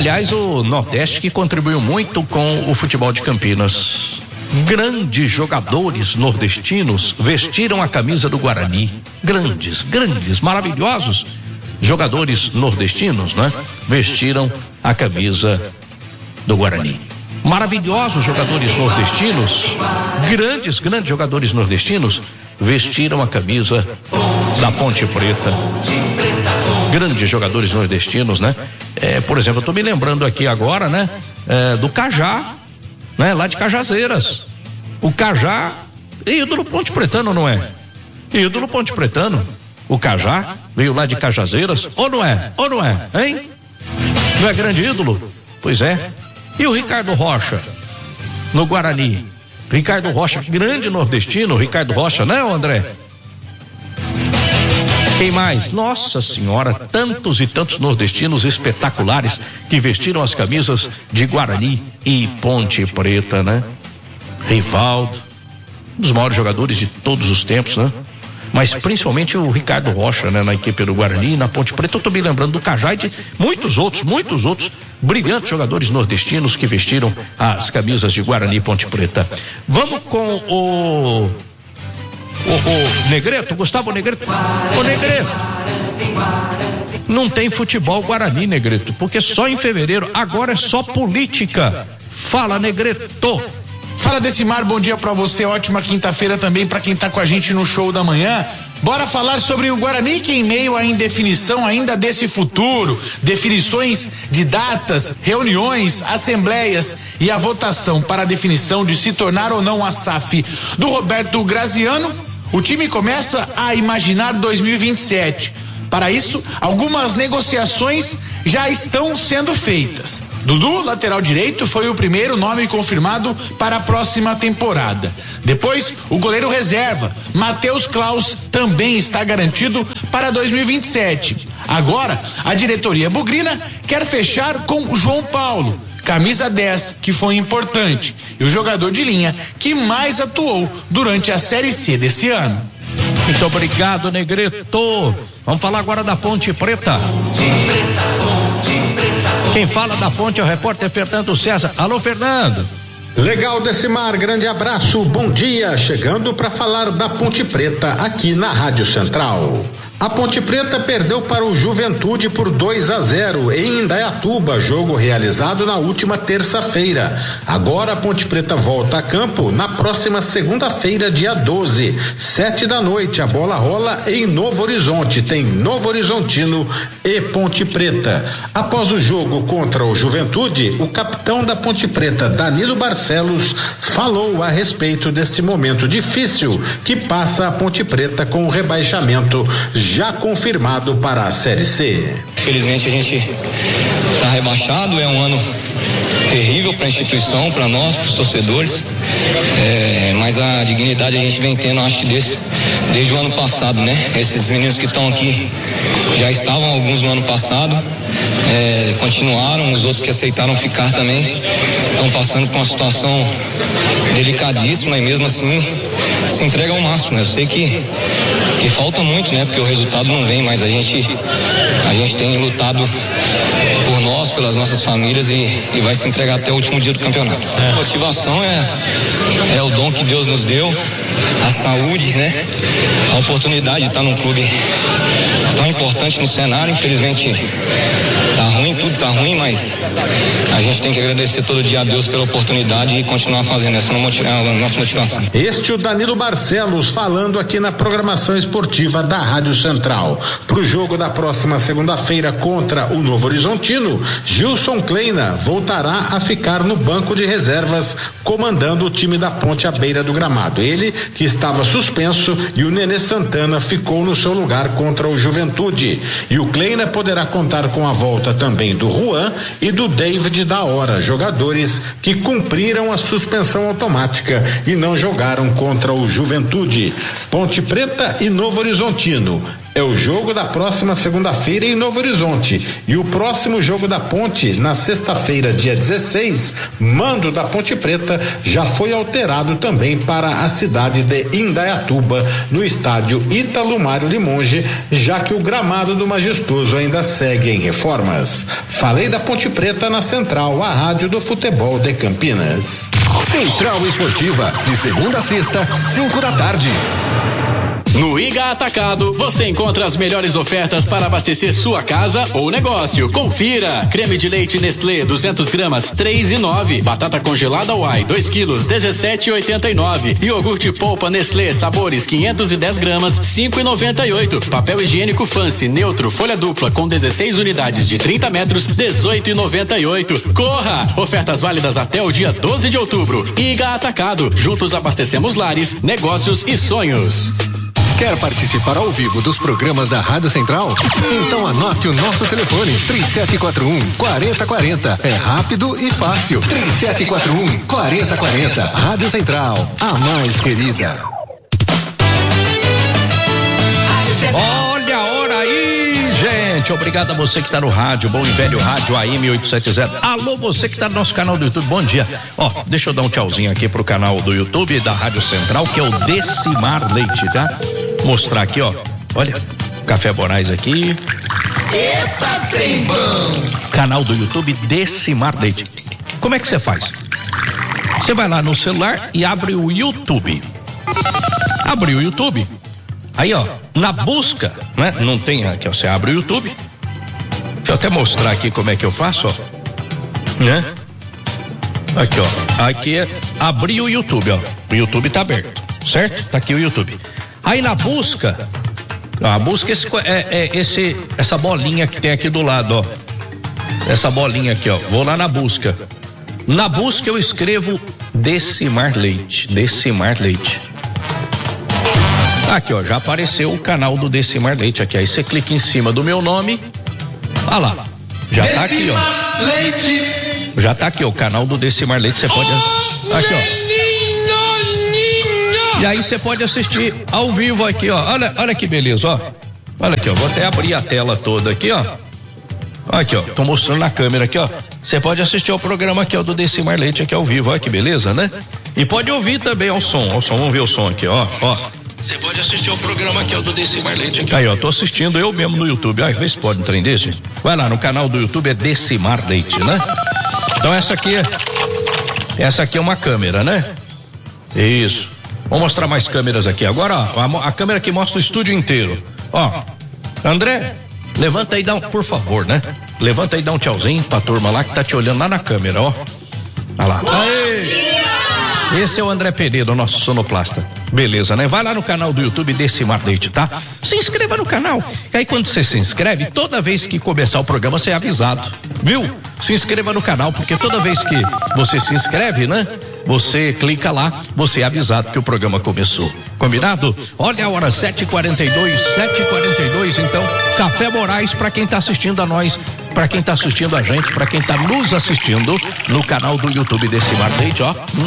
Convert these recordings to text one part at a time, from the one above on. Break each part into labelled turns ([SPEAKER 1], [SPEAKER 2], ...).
[SPEAKER 1] Aliás, o Nordeste que contribuiu muito com o futebol de Campinas. Grandes jogadores nordestinos vestiram a camisa do Guarani. Grandes, maravilhosos jogadores nordestinos, né? Vestiram a camisa do Guarani. Maravilhosos jogadores nordestinos, grandes jogadores nordestinos vestiram a camisa da Ponte Preta. Grandes jogadores nordestinos, né? Por exemplo, eu tô me lembrando aqui agora, né? Do Cajá, né? Lá de Cajazeiras. O Cajá, ídolo Ponte Pretano, não é? Ídolo Ponte Pretano. O Cajá veio lá de Cajazeiras, ou não é? Hein? Não é grande ídolo? Pois é. E o Ricardo Rocha, no Guarani? Ricardo Rocha, grande nordestino, Ricardo Rocha, né, André? Quem mais? Nossa Senhora, tantos e tantos nordestinos espetaculares que vestiram as camisas de Guarani e Ponte Preta, né? Rivaldo, um dos maiores jogadores de todos os tempos, né? Mas principalmente o Ricardo Rocha, né? Na equipe do Guarani, na Ponte Preta. Eu tô me lembrando do Cajá e de muitos outros brilhantes jogadores nordestinos que vestiram as camisas de Guarani e Ponte Preta. Vamos com o Negreto, Gustavo Negreto. Ô Negreto, não tem futebol Guarani, Negreto, porque só em fevereiro, agora é só política. Fala, Negreto.
[SPEAKER 2] Fala, Decimar, bom dia pra você, ótima quinta-feira também pra quem tá com a gente no show da manhã. Bora falar sobre o Guarani, que em meio à indefinição ainda desse futuro, definições de datas, reuniões, assembleias e a votação para a definição de se tornar ou não a SAF do Roberto Graziano, o time começa a imaginar 2027. Para isso, algumas negociações já estão sendo feitas. Dudu, lateral direito, foi o primeiro nome confirmado para a próxima temporada. Depois, o goleiro reserva, Matheus Klaus, também está garantido para 2027. Agora, a diretoria bugrina quer fechar com João Paulo, camisa 10, que foi importante, e o jogador de linha que mais atuou durante a Série C desse ano.
[SPEAKER 1] Muito obrigado, Negreto. Vamos falar agora da Ponte Preta. Quem fala da Ponte é o repórter Fernando César. Alô, Fernando.
[SPEAKER 3] Legal, Decimar, grande abraço, bom dia, chegando para falar da Ponte Preta aqui na Rádio Central. A Ponte Preta perdeu para o Juventude por 2-0 em Indaiatuba, jogo realizado na última terça-feira. Agora a Ponte Preta volta a campo na próxima segunda-feira, dia 12, 19h, a bola rola em Novo Horizonte, tem Novo Horizontino e Ponte Preta. Após o jogo contra o Juventude, o capitão da Ponte Preta, Danilo Barcelos, falou a respeito deste momento difícil que passa a Ponte Preta com o rebaixamento já confirmado para a Série C.
[SPEAKER 4] Felizmente a gente está rebaixado, é um ano terrível para a instituição, para nós, para os torcedores, mas a dignidade a gente vem tendo, acho que desde o ano passado, né? Esses meninos que estão aqui já estavam alguns no ano passado, continuaram, os outros que aceitaram ficar também estão passando por uma situação delicadíssima e mesmo assim se entrega ao máximo. Eu sei que falta muito, né? Porque o resultado não vem, mas a gente tem lutado por nós, pelas nossas famílias e vai se entregar até o último dia do campeonato. A motivação é o dom que Deus nos deu, a saúde, né? A oportunidade de estar num clube tão importante no cenário. Infelizmente tá ruim, tudo tá ruim, mas a gente tem que agradecer todo dia a Deus pela oportunidade e continuar fazendo. Essa é a nossa motivação.
[SPEAKER 3] Este é o Danilo Barcelos falando aqui na programação esportiva da Rádio Central. Pro jogo da próxima segunda-feira contra o Novo Horizontino, Gilson Kleina voltará a ficar no banco de reservas, comandando o time da Ponte à beira do gramado. Ele, que estava suspenso, e o Nenê Santana ficou no seu lugar contra o Juventude. E o Kleina poderá contar com a volta também do Juan e do David da Hora, jogadores que cumpriram a suspensão automática e não jogaram contra o Juventude. Ponte Preta e Novo Horizontino. É o jogo da próxima segunda-feira em Novo Horizonte. E o próximo jogo da Ponte, na sexta-feira, dia 16, mando da Ponte Preta, já foi alterado também para a cidade de Indaiatuba, no estádio Ítalo Mário Limonge, já que o gramado do Majestoso ainda segue em reformas. Falei da Ponte Preta na Central, a rádio do futebol de Campinas.
[SPEAKER 5] Central Esportiva, de segunda a sexta, 5 da tarde.
[SPEAKER 6] No Iga Atacado, você encontra as melhores ofertas para abastecer sua casa ou negócio. Confira: creme de leite Nestlé 200 gramas, 3,9. Batata congelada Uai, 2 quilos, 17,89. Iogurte polpa Nestlé sabores 510 gramas, 5,98. Papel higiênico Fancy neutro folha dupla com 16 unidades de 30 metros, 18,98. Corra! Ofertas válidas até o dia 12 de outubro. Iga Atacado, juntos abastecemos lares, negócios e sonhos.
[SPEAKER 5] Quer participar ao vivo dos programas da Rádio Central? Então anote o nosso telefone, 3741-4040. É rápido e fácil. 3741-4040. Rádio Central, a mais querida.
[SPEAKER 1] Olha a hora aí, gente. Obrigado a você que está no rádio, bom e velho rádio AM 870. Alô, você que está no nosso canal do YouTube, bom dia. Deixa eu dar um tchauzinho aqui pro canal do YouTube da Rádio Central, que é o Decimar Leite, tá? Mostrar aqui, olha, Café Moraes aqui.
[SPEAKER 5] Eita, trem bom!
[SPEAKER 1] Canal do YouTube Decimar Leite. Como é que você faz? Você vai lá no celular e abre o YouTube. Abre o YouTube. Aí, na busca, né? Não tem aqui, você abre o YouTube. Deixa eu até mostrar aqui como é que eu faço, né? Aqui, aqui é abrir o YouTube, O YouTube tá aberto, certo? Tá aqui o YouTube. Aí na busca, a busca essa bolinha que tem aqui do lado, essa bolinha aqui, vou lá na busca. Na busca eu escrevo Decimar Leite, Decimar Leite. Aqui, já apareceu o canal do Decimar Leite aqui. Aí você clica em cima do meu nome. Olha lá, já tá aqui,
[SPEAKER 5] Leite.
[SPEAKER 1] Já tá aqui, o canal do Decimar Leite. Você pode. Aqui, E aí você pode assistir ao vivo aqui, Olha que beleza, Olha aqui, vou até abrir a tela toda aqui, Aqui, tô mostrando na câmera aqui, Você pode assistir ao programa aqui, do Decimar Leite aqui ao vivo, olha que beleza, né? E pode ouvir também ao som, vamos ver o som aqui, Você pode assistir ao programa aqui, do Decimar Leite aqui. Aí, tô assistindo eu mesmo no YouTube. Vê se pode um trem desse. Vai lá no canal do YouTube, é Decimar Leite, né? Então essa aqui é uma câmera, né? Isso. Vamos mostrar mais câmeras aqui. Agora, a câmera que mostra o estúdio inteiro. André, levanta aí, por favor, né? Levanta aí, dá um tchauzinho pra turma lá que tá te olhando lá na câmera, Olha lá. Aê! Esse é o André Pereira, o nosso sonoplasta. Beleza, né? Vai lá no canal do YouTube Decimar Leite, tá? Se inscreva no canal. E aí quando você se inscreve, toda vez que começar o programa, você é avisado. Viu? Se inscreva no canal, porque toda vez que você se inscreve, né? Você clica lá, você é avisado que o programa começou. Combinado? Olha a hora, 7h42, então, Café Moraes pra quem tá assistindo a nós, pra quem tá assistindo a gente, pra quem tá nos assistindo no canal do YouTube Decimar Leite,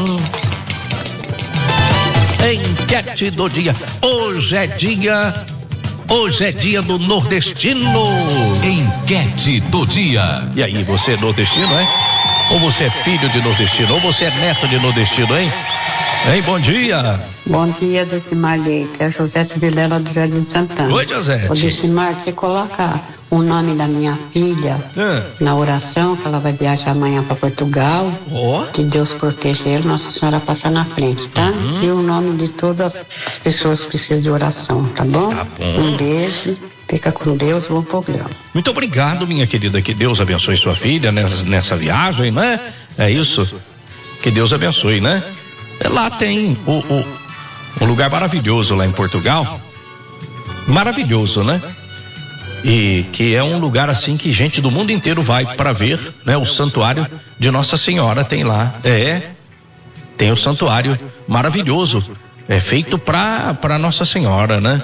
[SPEAKER 1] Enquete do dia. Hoje é dia do nordestino.
[SPEAKER 5] Enquete do dia.
[SPEAKER 1] E aí, você é nordestino, Ou você é filho de nordestino, ou você é neto de nordestino, hein? Bom dia.
[SPEAKER 7] Bom dia, Decimar Leite. É José Vilela do Jardim Santana.
[SPEAKER 1] Oi, José.
[SPEAKER 7] Ô, Decimar, você coloca o nome da minha filha na oração, que ela vai viajar amanhã para Portugal. Que Deus proteja ele, Nossa Senhora passa na frente, tá? E o nome de todas as pessoas que precisam de oração, tá bom?
[SPEAKER 1] Tá bom.
[SPEAKER 7] Um beijo, fica com Deus, bom programa.
[SPEAKER 1] Muito obrigado, minha querida, que Deus abençoe sua filha nessa viagem, né? É isso, que Deus abençoe, né? Lá tem um lugar maravilhoso lá em Portugal, maravilhoso, né? E que é um lugar assim que gente do mundo inteiro vai para ver, né? O santuário de Nossa Senhora tem lá, tem o santuário maravilhoso, feito para Nossa Senhora, né?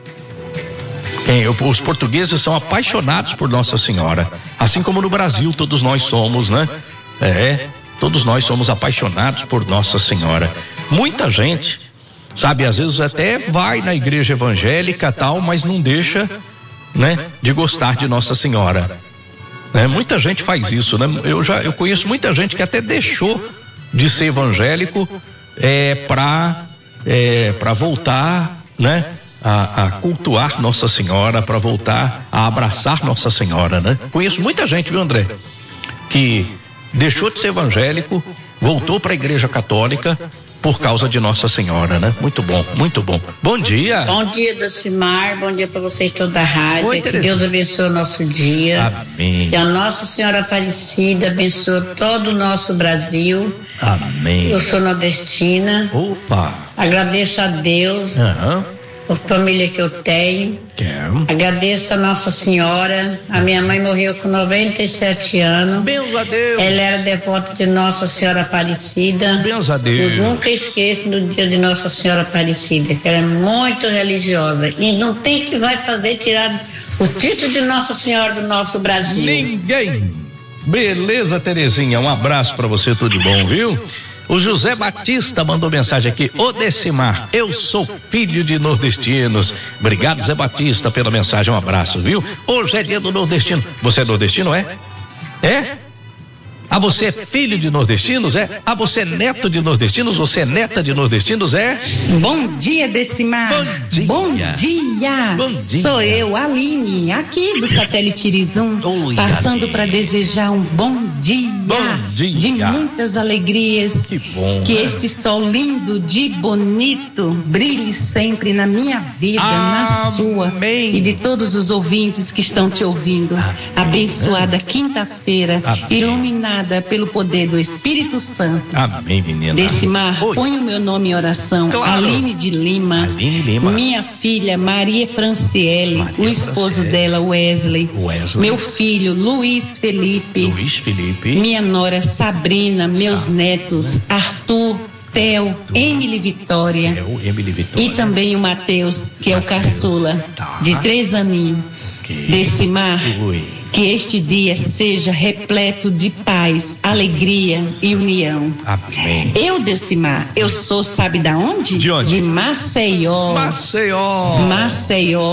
[SPEAKER 1] Os portugueses são apaixonados por Nossa Senhora, assim como no Brasil todos nós somos, né? Todos nós somos apaixonados por Nossa Senhora. Muita gente sabe, às vezes até vai na igreja evangélica tal, mas não deixa, né, de gostar de Nossa Senhora, né? Muita gente faz isso, né? Eu conheço muita gente que até deixou de ser evangélico para voltar, né, a cultuar Nossa Senhora, para voltar a abraçar Nossa Senhora, né? Conheço muita gente, viu, André, que deixou de ser evangélico, voltou para a igreja católica por causa de Nossa Senhora, né? Muito bom, muito bom. Bom dia.
[SPEAKER 7] Bom dia, Docimar, bom dia para você e toda a rádio.
[SPEAKER 1] Oi,
[SPEAKER 7] que Deus abençoe o nosso dia.
[SPEAKER 1] Amém.
[SPEAKER 7] Que a Nossa Senhora Aparecida abençoe todo o nosso Brasil.
[SPEAKER 1] Amém.
[SPEAKER 7] Eu sou nordestina.
[SPEAKER 1] Opa.
[SPEAKER 7] Agradeço a Deus, a família que eu tenho. Agradeço a Nossa Senhora. A minha mãe morreu com 97 anos.
[SPEAKER 1] Benção a Deus.
[SPEAKER 7] Ela era devota de Nossa Senhora Aparecida.
[SPEAKER 1] Benção a Deus.
[SPEAKER 7] Eu nunca esqueço do dia de Nossa Senhora Aparecida, que ela é muito religiosa. E não tem que vai fazer tirar o título de Nossa Senhora do nosso Brasil.
[SPEAKER 1] Ninguém. Beleza, Terezinha, um abraço pra você, tudo de bom, viu? O José Batista mandou mensagem aqui: ô Decimar, eu sou filho de nordestinos. Obrigado, Zé Batista, pela mensagem, um abraço, viu? Hoje é dia do nordestino. Você é nordestino, é? É? Ah, você é filho de nordestinos, é? Ah, você é neto de nordestinos? Você é neta de nordestinos, é?
[SPEAKER 8] Bom dia, Decimar.
[SPEAKER 1] Bom dia.
[SPEAKER 8] Bom dia.
[SPEAKER 1] Bom dia.
[SPEAKER 8] Sou eu, Aline, aqui do Satélite Irizum, passando para desejar um bom dia.
[SPEAKER 1] Bom dia.
[SPEAKER 8] De muitas alegrias.
[SPEAKER 1] Que bom.
[SPEAKER 8] Que
[SPEAKER 1] né?
[SPEAKER 8] este sol lindo de bonito brilhe sempre na minha vida, na sua e de todos os ouvintes que estão te ouvindo. Abençoada quinta-feira, iluminada pelo poder do Espírito Santo.
[SPEAKER 1] Amém, menina.
[SPEAKER 8] Decimar, põe o meu nome em oração.
[SPEAKER 1] Claro.
[SPEAKER 8] Aline de Lima.
[SPEAKER 1] Aline Lima.
[SPEAKER 8] Minha filha Maria Franciele. O esposo dela, Wesley. Meu filho Luiz Felipe. Minha nora Sabrina. Meus netos Arthur, Theo, Emily Vitória. E também o Mateus, que é o caçula, de 3 aninhos. Decimar, que este dia seja repleto de paz, alegria e união.
[SPEAKER 1] Amém.
[SPEAKER 8] Eu, Decimar, eu sou, sabe da onde?
[SPEAKER 1] De onde?
[SPEAKER 8] De Maceió. Maceió,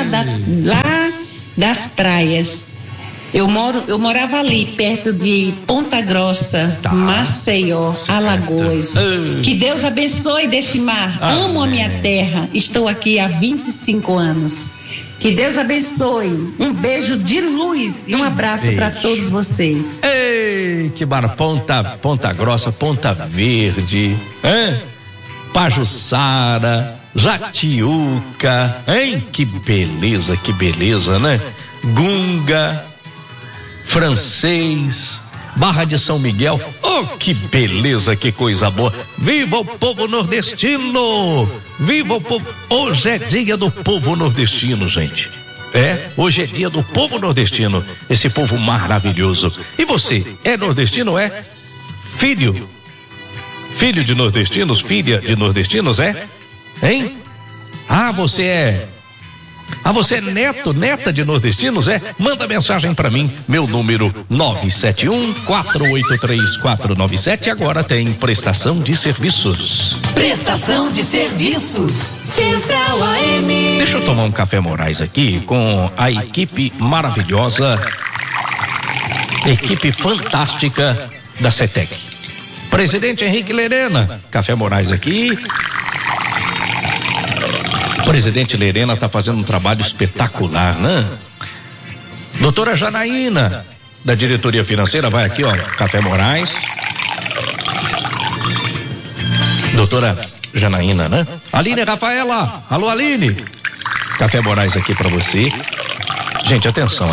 [SPEAKER 8] lá das praias. Eu morava ali, perto de Ponta Grossa, Maceió, Alagoas. Que Deus abençoe, Decimar. Amo a minha terra. Estou aqui há 25 anos. Que Deus abençoe. Um beijo de luz e um abraço para todos vocês.
[SPEAKER 1] Ei, que bar, Ponta Grossa, Ponta Verde, hein? Pajuçara, Jatiuca, hein? Que beleza, né? Gunga, Francês, Barra de São Miguel. Oh, que beleza, que coisa boa. Viva o povo nordestino! Viva o povo! Hoje é dia do povo nordestino, gente. Hoje é dia do povo nordestino. Esse povo maravilhoso. E você, é nordestino, é? Filho de nordestinos? Filha de nordestinos, é? Hein? Você é neta de nordestinos, é? Manda mensagem pra mim, meu número 971-483-497. Agora tem prestação de serviços.
[SPEAKER 9] Prestação de serviços Central AM.
[SPEAKER 1] Deixa eu tomar um café Moraes aqui com a equipe maravilhosa, equipe fantástica da CETEC. Presidente Henrique Lerena, café Moraes aqui. Presidente Lerena está fazendo um trabalho espetacular, né? Doutora Janaína, da diretoria financeira, vai aqui, ó, café Moraes. Doutora Janaína, né? Aline Rafaela, alô Aline. Café Moraes aqui para você. Gente, atenção.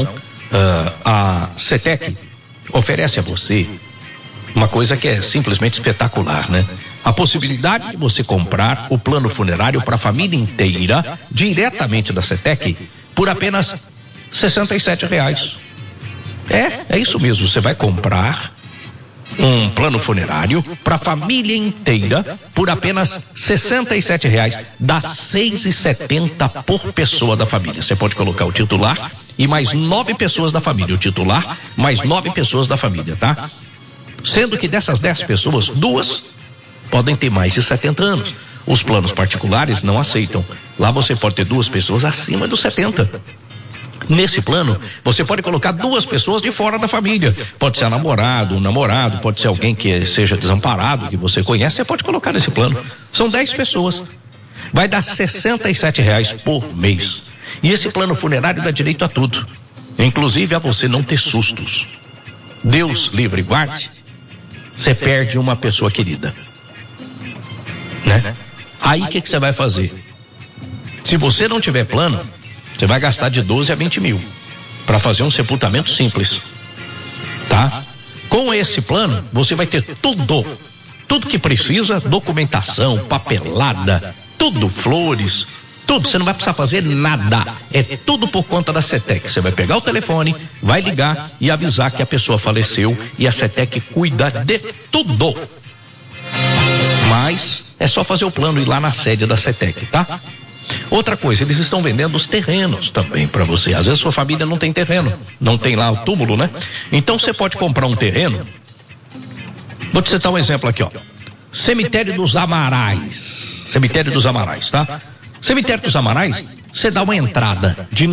[SPEAKER 1] A CETEC oferece a você uma coisa que é simplesmente espetacular, né? A possibilidade de você comprar o plano funerário para a família inteira diretamente da CETEC por apenas R$67. É isso mesmo, você vai comprar um plano funerário para a família inteira por apenas R$67. Dá R$6,70 por pessoa da família. Você pode colocar o titular e mais 9 pessoas da família. O titular mais 9 pessoas da família, tá? Sendo que dessas 10 pessoas, 2 podem ter mais de 70 anos. Os planos particulares não aceitam. Lá você pode ter 2 pessoas acima dos 70. Nesse plano, você pode colocar 2 pessoas de fora da família. Pode ser um namorado, pode ser alguém que seja desamparado, que você conhece, você pode colocar nesse plano. São 10 pessoas. Vai dar R$67 por mês. E esse plano funerário dá direito a tudo, inclusive a você não ter sustos. Deus livre e guarde, você perde uma pessoa querida, né? Aí o que você vai fazer? Se você não tiver plano, você vai gastar de 12 a 20 mil para fazer um sepultamento simples, tá? Com esse plano, você vai ter tudo que precisa, documentação, papelada, tudo, flores, tudo, você não vai precisar fazer nada, é tudo por conta da CETEC. Você vai pegar o telefone, vai ligar e avisar que a pessoa faleceu e a CETEC cuida de tudo. Mas é só fazer o plano e ir lá na sede da CETEC, tá? Outra coisa, eles estão vendendo os terrenos também para você. Às vezes sua família não tem terreno, não tem lá o túmulo, né? Então você pode comprar um terreno. Vou te citar um exemplo aqui, ó. Cemitério dos Amarais, tá? Cemitério dos Amarais, você dá uma entrada de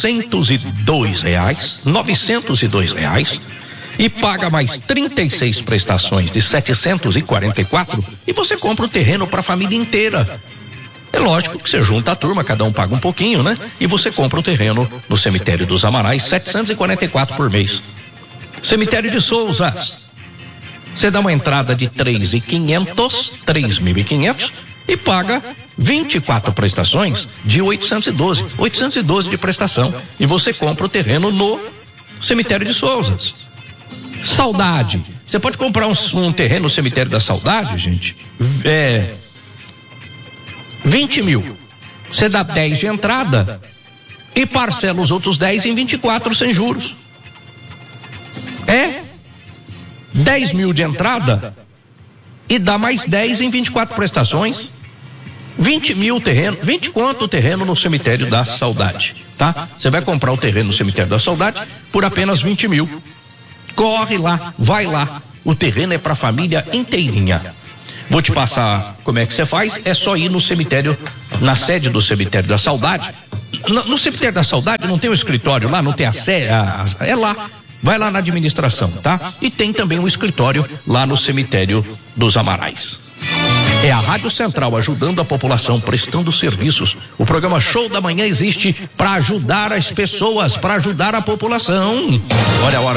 [SPEAKER 1] R$902 e paga mais 36 prestações de 744 e você compra o terreno para a família inteira. É lógico que você junta a turma, cada um paga um pouquinho, né? E você compra o terreno no Cemitério dos Amarais, 744 por mês. Cemitério de Souzas, você dá uma entrada de 3.500 e paga 24 prestações de 812 de prestação, e você compra o terreno no Cemitério de Souzas. Saudade, você pode comprar um terreno no Cemitério da Saudade, gente, 20 mil, você dá 10 de entrada e parcela os outros 10 em 24 sem juros. 10 mil de entrada e dá mais 10 em 24 prestações. 20 mil terreno, 20 quanto o terreno no Cemitério da Saudade, tá? Você vai comprar o terreno no Cemitério da Saudade por apenas 20 mil. Corre lá, vai lá, o terreno é pra família inteirinha. Vou te passar como é que você faz, é só ir no cemitério, na sede do Cemitério da Saudade. No Cemitério da Saudade não tem um escritório lá, não tem a sede, é lá. Vai lá na administração, tá? E tem também um escritório lá no Cemitério dos Amarais. É a Rádio Central ajudando a população, prestando serviços. O programa Show da Manhã existe para ajudar as pessoas, para ajudar a população. Olha a hora.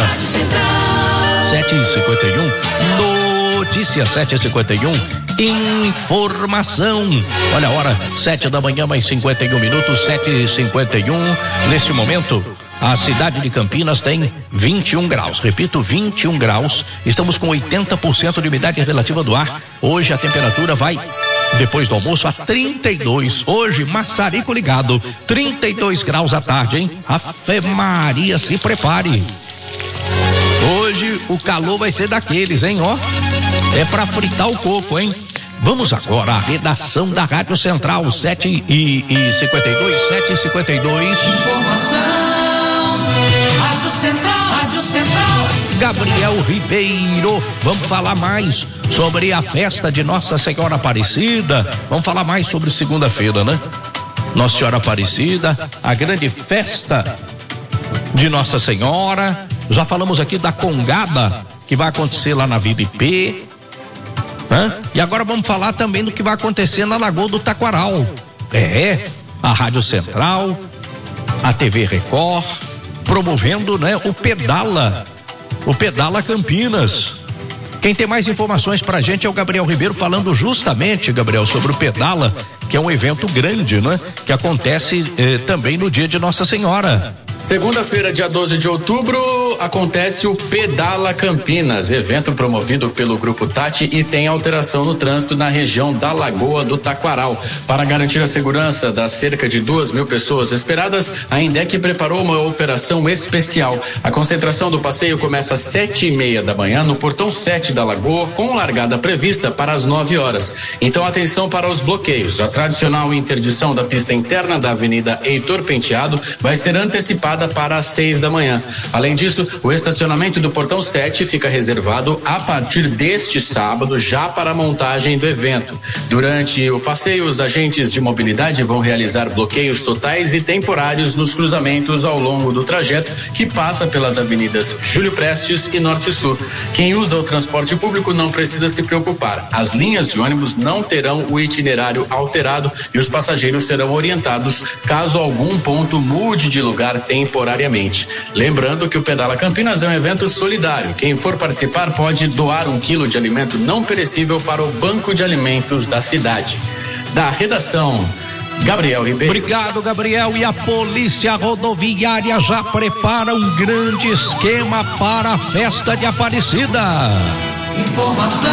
[SPEAKER 1] 7h51. Notícia 7h51. Informação. Olha a hora. 7 da manhã, mais 51 minutos. 7h51. Neste momento, a cidade de Campinas tem 21 graus. Repito, 21 graus. Estamos com 80% de umidade relativa do ar. Hoje a temperatura vai, depois do almoço, a 32. Hoje, maçarico ligado. 32 graus à tarde, hein? Ave Maria, se prepare. Hoje o calor vai ser daqueles, hein? Ó, é pra fritar o coco, hein? Vamos agora à redação da Rádio Central. 7h52.
[SPEAKER 9] Informação. Rádio Central.
[SPEAKER 1] Gabriel Ribeiro, vamos falar mais sobre a festa de Nossa Senhora Aparecida. Vamos falar mais sobre segunda-feira, né? Nossa Senhora Aparecida, a grande festa de Nossa Senhora. Já falamos aqui da Congada, que vai acontecer lá na Vila IP. E agora vamos falar também do que vai acontecer na Lagoa do Taquaral. A Rádio Central, a TV Record, promovendo, né, o Pedala Campinas. Quem tem mais informações pra gente é o Gabriel Ribeiro, falando justamente, Gabriel, sobre o Pedala, que é um evento grande, né? Que acontece também no dia de Nossa Senhora.
[SPEAKER 6] Segunda-feira, dia 12 de outubro, acontece o Pedala Campinas, evento promovido pelo Grupo Tati e tem alteração no trânsito na região da Lagoa do Taquaral. Para garantir a segurança das cerca de 2.000 pessoas esperadas, a INDEC preparou uma operação especial. A concentração do passeio começa às 7h30 da manhã no portão 7 da Lagoa, com largada prevista para as 9 horas. Então atenção para os bloqueios. A tradicional interdição da pista interna da Avenida Heitor Penteado vai ser antecipada para as 6 da manhã. Além disso, disso, o estacionamento do Portão 7 fica reservado a partir deste sábado, já para a montagem do evento. Durante o passeio, os agentes de mobilidade vão realizar bloqueios totais e temporários nos cruzamentos ao longo do trajeto, que passa pelas avenidas Júlio Prestes e Norte Sul. Quem usa o transporte público não precisa se preocupar. As linhas de ônibus não terão o itinerário alterado e os passageiros serão orientados caso algum ponto mude de lugar temporariamente. Lembrando que o Pedala Campinas é um evento solidário. Quem for participar pode doar 1 quilo de alimento não perecível para o Banco de Alimentos da cidade. Da redação, Gabriel Ribeiro.
[SPEAKER 1] Obrigado, Gabriel. E a Polícia Rodoviária já prepara um grande esquema para a festa de Aparecida.
[SPEAKER 9] Informação,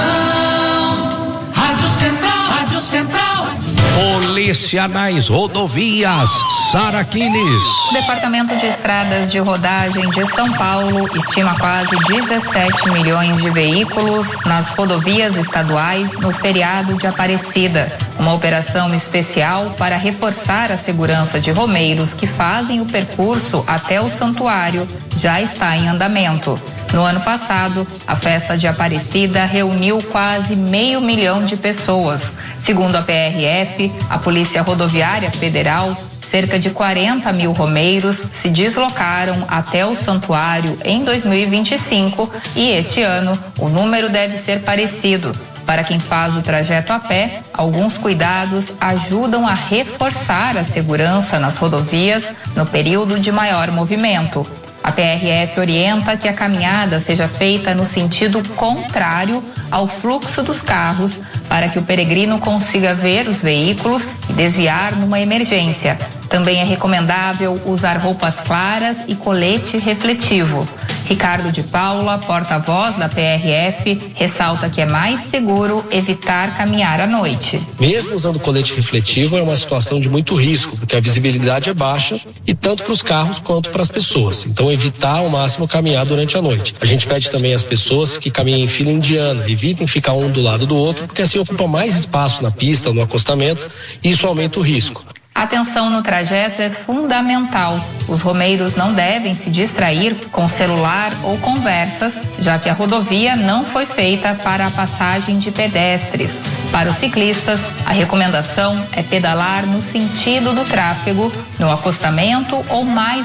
[SPEAKER 9] Rádio Central.
[SPEAKER 1] Polícia nas rodovias, Sara Quiles.
[SPEAKER 10] O Departamento de Estradas de Rodagem de São Paulo estima quase 17 milhões de veículos nas rodovias estaduais no feriado de Aparecida. Uma operação especial para reforçar a segurança de romeiros que fazem o percurso até o santuário já está em andamento. No ano passado, a festa de Aparecida reuniu quase 500 mil de pessoas. Segundo a PRF, a Polícia Rodoviária Federal, cerca de 40 mil romeiros se deslocaram até o santuário em 2025 e este ano o número deve ser parecido. Para quem faz o trajeto a pé, alguns cuidados ajudam a reforçar a segurança nas rodovias no período de maior movimento. A PRF orienta que a caminhada seja feita no sentido contrário ao fluxo dos carros, para que o peregrino consiga ver os veículos e desviar numa emergência. Também é recomendável usar roupas claras e colete refletivo. Ricardo de Paula, porta-voz da PRF, ressalta que é mais seguro evitar caminhar à noite.
[SPEAKER 11] Mesmo usando colete refletivo, é uma situação de muito risco, porque a visibilidade é baixa e tanto para os carros quanto para as pessoas. Então, evitar ao máximo caminhar durante a noite. A gente pede também às pessoas que caminhem em fila indiana, evitem ficar um do lado do outro, porque assim ocupa mais espaço na pista, no acostamento, e isso aumenta o risco.
[SPEAKER 10] Atenção no trajeto é fundamental. Os romeiros não devem se distrair com celular ou conversas, já que a rodovia não foi feita para a passagem de pedestres. Para os ciclistas, a recomendação é pedalar no sentido do tráfego, no acostamento ou mais